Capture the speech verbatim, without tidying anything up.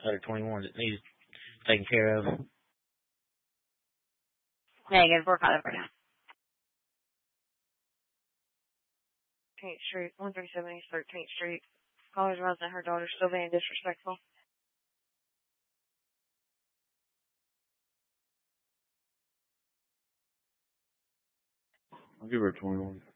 other twenty-ones that need taken care of. Negative, we're caught up right now. thirteenth Street, one thirty-seven East thirteenth Street. Caller's realizing that her daughter's still being disrespectful. I'll give her twenty-one.